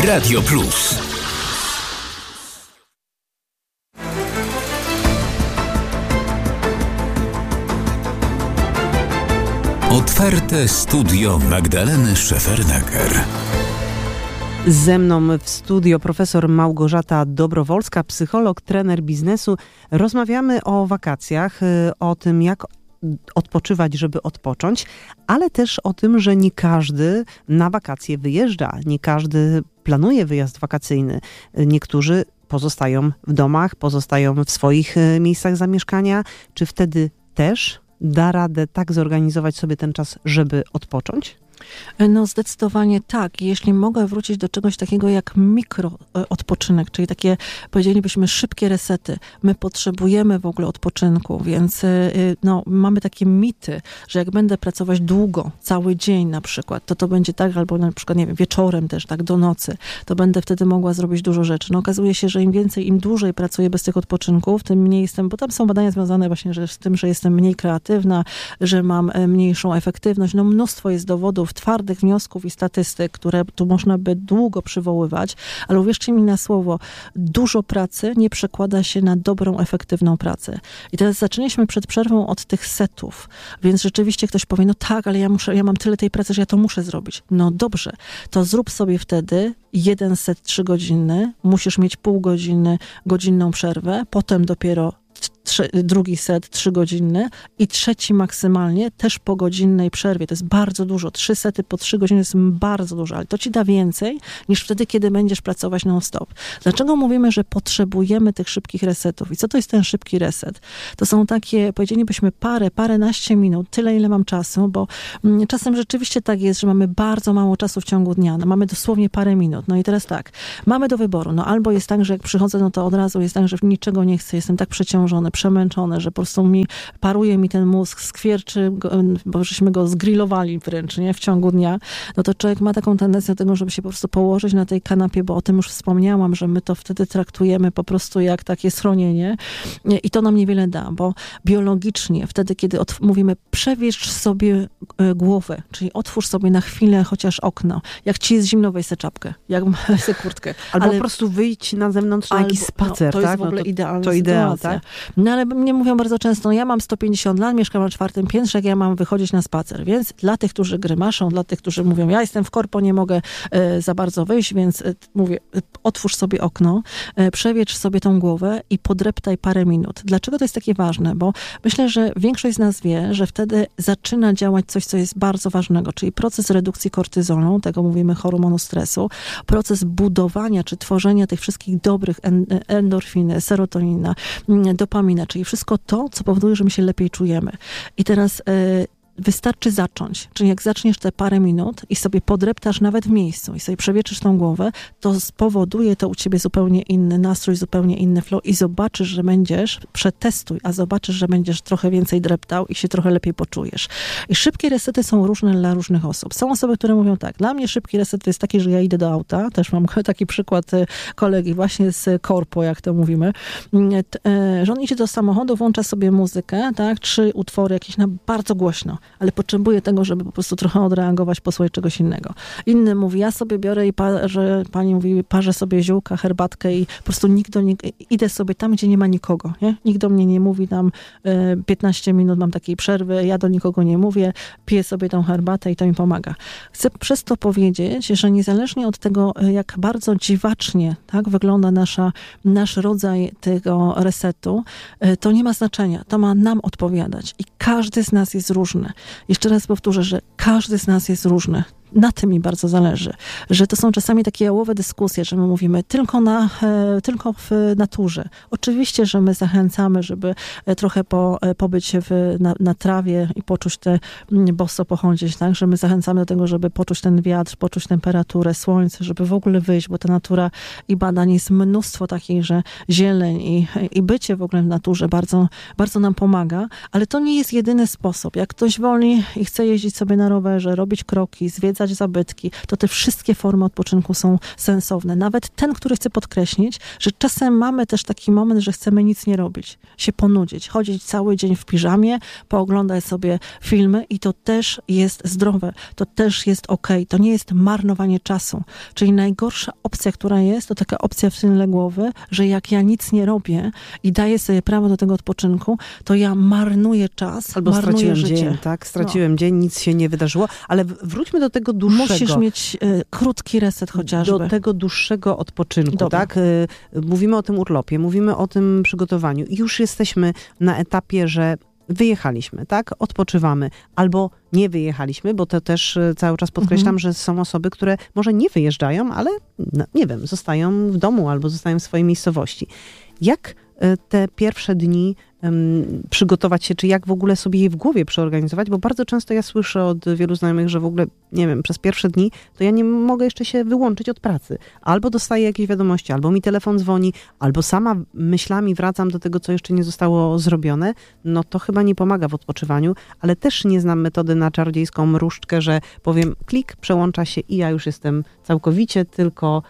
Radio Plus. Otwarte studio Magdaleny Szefernaker. Ze mną w studio profesor Małgorzata Dobrowolska, psycholog, trener biznesu. Rozmawiamy o wakacjach, o tym, jak odpoczywać, żeby odpocząć, ale też o tym, że nie każdy na wakacje wyjeżdża, nie każdy planuje wyjazd wakacyjny. Niektórzy pozostają w domach, pozostają w swoich miejscach zamieszkania. Czy wtedy też da radę tak zorganizować sobie ten czas, żeby odpocząć? No zdecydowanie tak. Jeśli mogę wrócić do czegoś takiego jak mikroodpoczynek, czyli takie, powiedzielibyśmy, szybkie resety. My potrzebujemy w ogóle odpoczynku, więc no, mamy takie mity, że jak będę pracować długo, cały dzień na przykład, to będzie tak, albo na przykład, nie wiem, wieczorem też, tak, do nocy, to będę wtedy mogła zrobić dużo rzeczy. No okazuje się, że im więcej, im dłużej pracuję bez tych odpoczynków, tym mniej jestem, bo tam są badania związane właśnie z tym, że jestem mniej kreatywna, że mam mniejszą efektywność. No mnóstwo jest dowodów, twardych wniosków i statystyk, które tu można by długo przywoływać, ale uwierzcie mi na słowo, dużo pracy nie przekłada się na dobrą, efektywną pracę. I teraz zaczęliśmy przed przerwą od tych setów, więc rzeczywiście ktoś powie, no tak, ale ja mam tyle tej pracy, że ja to muszę zrobić. No dobrze, to zrób sobie wtedy jeden set 3-godzinny, musisz mieć pół godziny, godzinną przerwę, potem dopiero drugi set 3-godzinny i trzeci maksymalnie też po godzinnej przerwie. To jest bardzo dużo. 3 sety po 3 godziny jest bardzo dużo, ale to ci da więcej niż wtedy, kiedy będziesz pracować non-stop. Dlaczego mówimy, że potrzebujemy tych szybkich resetów? I co to jest ten szybki reset? To są takie, powiedzielibyśmy, paręnaście minut, tyle ile mam czasu, bo czasem rzeczywiście tak jest, że mamy bardzo mało czasu w ciągu dnia. No, mamy dosłownie parę minut. No i teraz tak, mamy do wyboru. No albo jest tak, że jak przychodzę, no to od razu jest tak, że niczego nie chcę, jestem tak przeciążony, przemęczone, że po prostu paruje mi ten mózg, skwierczy, bo żeśmy go zgrillowali wręcz, nie? W ciągu dnia, no to człowiek ma taką tendencję do tego, żeby się po prostu położyć na tej kanapie, bo o tym już wspomniałam, że my to wtedy traktujemy po prostu jak takie schronienie i to nam niewiele da, bo biologicznie wtedy, kiedy mówimy, przewieź sobie głowę, czyli otwórz sobie na chwilę chociaż okno. Jak ci jest zimno, weź se czapkę, jak se kurtkę. Albo po prostu wyjdź na zewnątrz na jakiś spacer, to tak? jest w ogóle idealna to sytuacja. Tak? No ale mnie mówią bardzo często, no ja mam 150 lat, mieszkam na 4. piętrze, jak ja mam wychodzić na spacer. Więc dla tych, którzy grymaszą, dla tych, którzy mówią, ja jestem w korpo, nie mogę za bardzo wyjść, więc mówię, otwórz sobie okno, przewietrz sobie tą głowę i podreptaj parę minut. Dlaczego to jest takie ważne? Bo myślę, że większość z nas wie, że wtedy zaczyna działać coś, co jest bardzo ważnego, czyli proces redukcji kortyzolu, tego mówimy hormonu stresu, proces budowania czy tworzenia tych wszystkich dobrych endorfiny, serotonina, dopamina, czyli wszystko to, co powoduje, że my się lepiej czujemy. I teraz wystarczy zacząć. Czyli jak zaczniesz te parę minut i sobie podreptasz nawet w miejscu i sobie przewietrzysz tą głowę, to spowoduje to u ciebie zupełnie inny nastrój, zupełnie inny flow i zobaczysz, że przetestuj, a zobaczysz, że będziesz trochę więcej dreptał i się trochę lepiej poczujesz. I szybkie resety są różne dla różnych osób. Są osoby, które mówią tak, dla mnie szybki reset to jest taki, że ja idę do auta, też mam taki przykład kolegi właśnie z korpo, jak to mówimy, że on idzie do samochodu, włącza sobie muzykę, tak, 3 utwory jakieś na bardzo głośno, ale potrzebuję tego, żeby po prostu trochę odreagować, posłuchać czegoś innego. Inny mówi, ja sobie biorę i pani mówi, parzę sobie ziółka, herbatkę i po prostu idę sobie tam, gdzie nie ma nikogo, nie? Nikt do mnie nie mówi, tam 15 minut mam takiej przerwy, ja do nikogo nie mówię, piję sobie tą herbatę i to mi pomaga. Chcę przez to powiedzieć, że niezależnie od tego, jak bardzo dziwacznie, tak, wygląda nasz rodzaj tego resetu, to nie ma znaczenia. To ma nam odpowiadać i każdy z nas jest różny. Jeszcze raz powtórzę, że każdy z nas jest różny. Na tym mi bardzo zależy, że to są czasami takie jałowe dyskusje, że my mówimy tylko w naturze. Oczywiście, że my zachęcamy, żeby trochę pobyć na trawie i poczuć te boso pochodzić, tak? Że my zachęcamy do tego, żeby poczuć ten wiatr, poczuć temperaturę, słońce, żeby w ogóle wyjść, bo ta natura i badań jest mnóstwo takich, że zieleń i bycie w ogóle w naturze bardzo, bardzo nam pomaga, ale to nie jest jedyny sposób. Jak ktoś woli i chce jeździć sobie na rowerze, robić kroki, zwiedzać poświęcać zabytki, to te wszystkie formy odpoczynku są sensowne. Nawet ten, który chce podkreślić, że czasem mamy też taki moment, że chcemy nic nie robić, się ponudzić, chodzić cały dzień w piżamie, pooglądać sobie filmy i to też jest zdrowe, to też jest okej. To nie jest marnowanie czasu. Czyli najgorsza opcja, która jest, to taka opcja w tyle głowy, że jak ja nic nie robię i daję sobie prawo do tego odpoczynku, to ja marnuję czas, albo marnuję straciłem życie. dzień, tak? Straciłem dzień, nic się nie wydarzyło, ale wróćmy do tego dłuższego. Musisz mieć krótki reset chociażby. Do tego dłuższego odpoczynku, Dobra. tak? Mówimy o tym urlopie, mówimy o tym przygotowaniu i już jesteśmy na etapie, że wyjechaliśmy, tak? Odpoczywamy. Albo nie wyjechaliśmy, bo to też cały czas podkreślam, że są osoby, które może nie wyjeżdżają, ale no, nie wiem, zostają w domu albo zostają w swojej miejscowości. Jak te pierwsze dni przygotować się, czy jak w ogóle sobie je w głowie przeorganizować, bo bardzo często ja słyszę od wielu znajomych, że w ogóle, nie wiem, przez pierwsze dni to ja nie mogę jeszcze się wyłączyć od pracy. Albo dostaję jakieś wiadomości, albo mi telefon dzwoni, albo sama myślami wracam do tego, co jeszcze nie zostało zrobione. No to chyba nie pomaga w odpoczywaniu, ale też nie znam metody na czarodziejską mrużtkę, że powiem klik, przełącza się i ja już jestem całkowicie tylko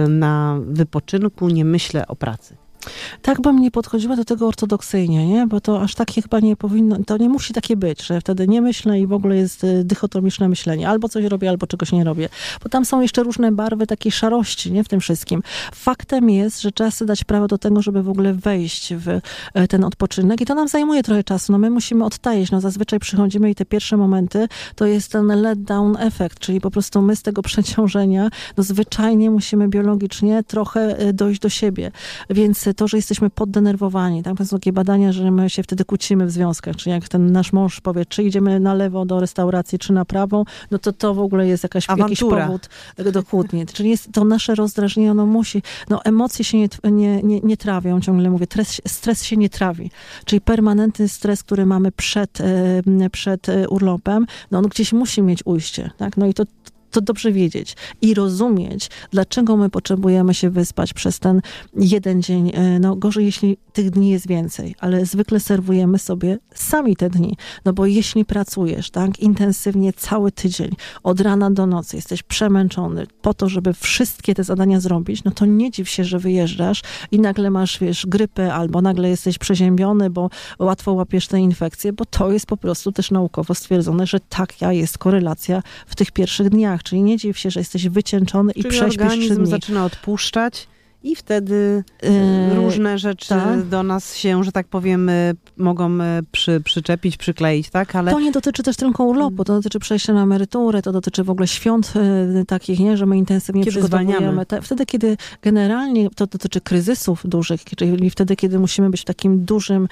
na wypoczynku, nie myślę o pracy. Tak bym nie podchodziła do tego ortodoksyjnie, nie? Bo to aż takie chyba nie powinno, to nie musi takie być, że wtedy nie myślę i w ogóle jest dychotomiczne myślenie. Albo coś robię, albo czegoś nie robię. Bo tam są jeszcze różne barwy takiej szarości, nie? W tym wszystkim. Faktem jest, że trzeba sobie dać prawo do tego, żeby w ogóle wejść w ten odpoczynek i to nam zajmuje trochę czasu. No my musimy odtajeć. No zazwyczaj przychodzimy i te pierwsze momenty to jest ten let down efekt, czyli po prostu my z tego przeciążenia, no zwyczajnie musimy biologicznie trochę dojść do siebie. Więc to, że jesteśmy poddenerwowani, tak? To są takie badania, że my się wtedy kłócimy w związkach, czyli jak ten nasz mąż powie, czy idziemy na lewo do restauracji, czy na prawą, no to w ogóle jest jakiś powód do kłótni. Czyli jest to nasze rozdrażnienie, ono musi, no emocje się nie trawią, ciągle mówię, stres się nie trawi. Czyli permanentny stres, który mamy przed urlopem, no on gdzieś musi mieć ujście, tak? No i to dobrze wiedzieć i rozumieć, dlaczego my potrzebujemy się wyspać przez ten jeden dzień. No gorzej, jeśli tych dni jest więcej, ale zwykle serwujemy sobie sami te dni. No bo jeśli pracujesz, tak, intensywnie cały tydzień, od rana do nocy, jesteś przemęczony po to, żeby wszystkie te zadania zrobić, no to nie dziw się, że wyjeżdżasz i nagle masz, wiesz, grypę albo nagle jesteś przeziębiony, bo łatwo łapiesz te infekcje, bo to jest po prostu też naukowo stwierdzone, że taka jest korelacja w tych pierwszych dniach. Czyli nie dziw się, że jesteś wycieńczony i prześpisz 3 dni. Organizm zaczyna odpuszczać i wtedy różne rzeczy do nas się, że tak powiem, mogą przyczepić, przykleić, tak? Ale to nie dotyczy też tylko urlopu, to dotyczy przejścia na emeryturę, to dotyczy w ogóle świąt takich, nie, że my intensywnie przygotowujemy. Wtedy, kiedy generalnie to dotyczy kryzysów dużych, czyli wtedy, kiedy musimy być w takim dużym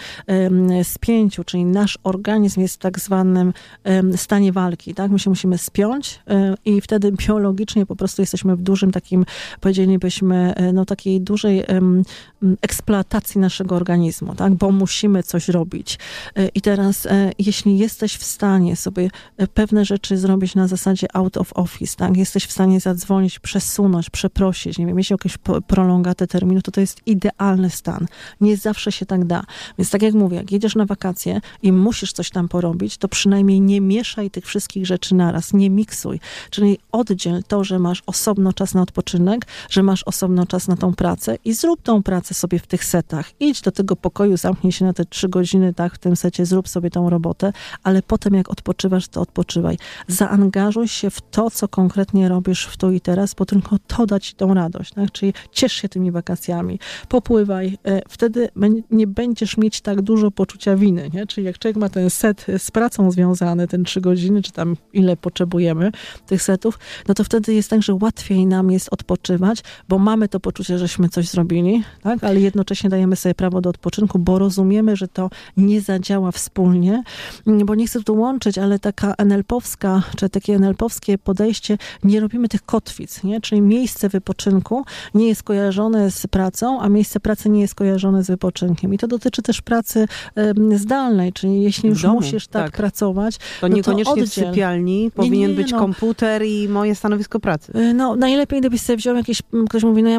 spięciu, czyli nasz organizm jest w tak zwanym stanie walki, tak? My się musimy spiąć i wtedy biologicznie po prostu jesteśmy w dużym takim, powiedzielibyśmy, no takiej dużej eksploatacji naszego organizmu, tak? Bo musimy coś robić. I teraz, jeśli jesteś w stanie sobie pewne rzeczy zrobić na zasadzie out of office, tak? Jesteś w stanie zadzwonić, przesunąć, przeprosić, nie wiem, mieć jakieś prolongatę terminu, to jest idealny stan. Nie zawsze się tak da. Więc tak jak mówię, jak jedziesz na wakacje i musisz coś tam porobić, to przynajmniej nie mieszaj tych wszystkich rzeczy naraz, nie miksuj. Czyli oddziel to, że masz osobno czas na odpoczynek, że masz osobno czas na tą pracę i zrób tą pracę sobie w tych setach. Idź do tego pokoju, zamknij się na te 3 godziny, tak, w tym secie, zrób sobie tą robotę, ale potem jak odpoczywasz, to odpoczywaj. Zaangażuj się w to, co konkretnie robisz w tu i teraz, bo tylko to da ci tą radość, tak? Czyli ciesz się tymi wakacjami, popływaj, wtedy nie będziesz mieć tak dużo poczucia winy, nie? Czyli jak człowiek ma ten set z pracą związany, ten 3 godziny, czy tam ile potrzebujemy tych setów, no to wtedy jest tak, że łatwiej nam jest odpoczywać, bo mamy to poczucie, żeśmy coś zrobili, tak? Ale jednocześnie dajemy sobie prawo do odpoczynku, bo rozumiemy, że to nie zadziała wspólnie, bo nie chcę tu łączyć, ale taka NLP-owska, czy takie NLP-owskie podejście, nie robimy tych kotwic, nie? Czyli miejsce wypoczynku nie jest kojarzone z pracą, a miejsce pracy nie jest kojarzone z wypoczynkiem. I to dotyczy też pracy zdalnej, czyli jeśli już musisz tak pracować, to no niekoniecznie to w sypialni powinien być komputer i moje stanowisko pracy. No najlepiej, gdybyś sobie wziął ktoś mówi, no ja mam kawał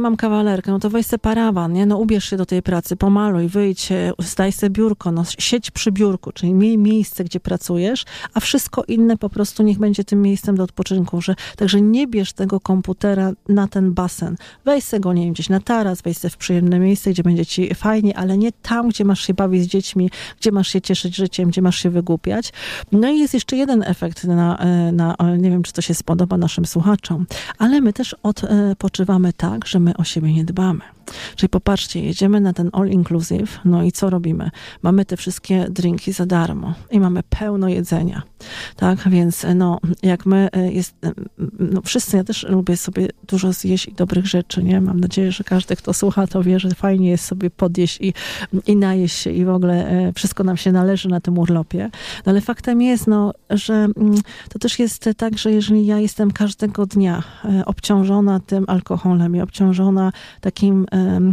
malerkę, no to weź se parawan, nie? No ubierz się do tej pracy, pomaluj, wyjdź, zdaj se biurko, no siedź przy biurku, czyli miej miejsce, gdzie pracujesz, a wszystko inne po prostu niech będzie tym miejscem do odpoczynku, także nie bierz tego komputera na ten basen. Weź se go, nie wiem, gdzieś na taras, weź se w przyjemne miejsce, gdzie będzie ci fajnie, ale nie tam, gdzie masz się bawić z dziećmi, gdzie masz się cieszyć życiem, gdzie masz się wygłupiać. No i jest jeszcze jeden efekt nie wiem, czy to się spodoba naszym słuchaczom, ale my też odpoczywamy tak, że my o siebie nie dbamy. Czyli popatrzcie, jedziemy na ten all inclusive, no i co robimy? Mamy te wszystkie drinki za darmo i mamy pełno jedzenia, tak? Więc jak my wszyscy, ja też lubię sobie dużo zjeść i dobrych rzeczy, nie? Mam nadzieję, że każdy, kto słucha, to wie, że fajnie jest sobie podjeść i najeść się i w ogóle wszystko nam się należy na tym urlopie. No ale faktem jest, że to też jest tak, że jeżeli ja jestem każdego dnia obciążona tym alkoholem i obciążona takim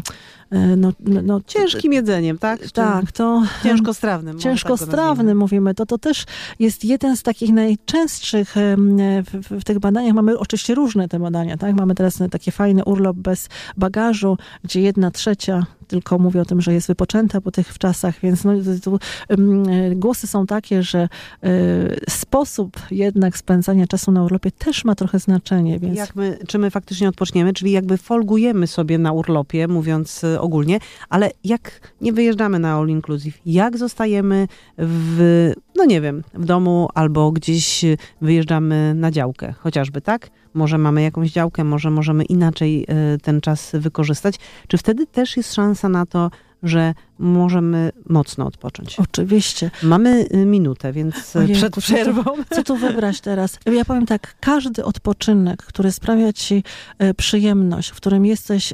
ciężkim jedzeniem, tak? Tak, to ciężkostrawnym. Ciężkostrawnym mówimy. To też jest jeden z takich najczęstszych w tych badaniach. Mamy oczywiście różne te badania, tak? Mamy teraz taki fajny urlop bez bagażu, gdzie 1/3 tylko mówi o tym, że jest wypoczęta po tych czasach, więc głosy są takie, że sposób jednak spędzania czasu na urlopie też ma trochę znaczenie. Więc... Czy my faktycznie odpoczniemy, czyli jakby folgujemy sobie na urlopie, mówiąc ogólnie, ale jak nie wyjeżdżamy na all inclusive, jak zostajemy w domu albo gdzieś wyjeżdżamy na działkę, chociażby, tak? Może mamy jakąś działkę, może możemy inaczej ten czas wykorzystać. Czy wtedy też jest szansa na to, że możemy mocno odpocząć? Oczywiście. Mamy minutę, więc przed przerwą. Co tu wybrać teraz? Ja powiem tak, każdy odpoczynek, który sprawia ci przyjemność, w którym jesteś,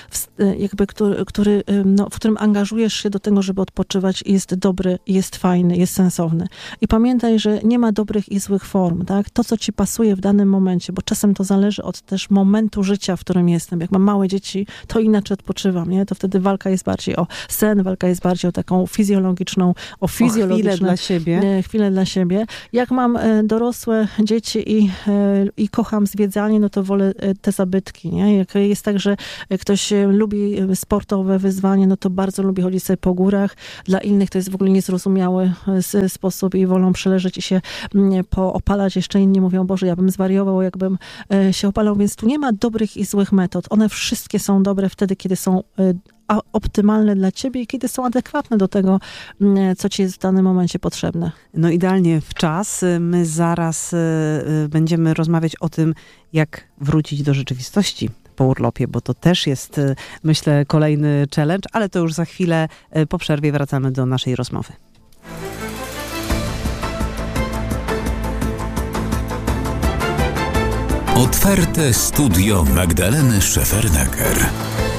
w którym angażujesz się do tego, żeby odpoczywać, jest dobry, jest fajny, jest sensowny. I pamiętaj, że nie ma dobrych i złych form, tak? To, co ci pasuje w danym momencie, bo czasem to zależy od też momentu życia, w którym jestem. Jak mam małe dzieci, to inaczej odpoczywam, nie? To wtedy walka jest bardziej o sen, walka jest bardziej o taką fizjologiczną, chwilę dla siebie. Chwilę dla siebie. Jak mam dorosłe dzieci i kocham zwiedzanie, no to wolę te zabytki, nie? Jak jest tak, że ktoś lubi sportowe wyzwanie, no to bardzo lubi chodzić sobie po górach. Dla innych to jest w ogóle niezrozumiały sposób i wolą przeleżeć i się poopalać. Jeszcze inni mówią, Boże, ja bym zwariował, jakbym się opalał, więc tu nie ma dobrych i złych metod. One wszystkie są dobre wtedy, kiedy są optymalne dla ciebie i kiedy są adekwatne do tego, co ci jest w danym momencie potrzebne. No idealnie w czas. My zaraz będziemy rozmawiać o tym, jak wrócić do rzeczywistości po urlopie, bo to też jest, myślę, kolejny challenge, ale to już za chwilę. Po przerwie wracamy do naszej rozmowy. Otwarte studio Magdaleny Szefernaker.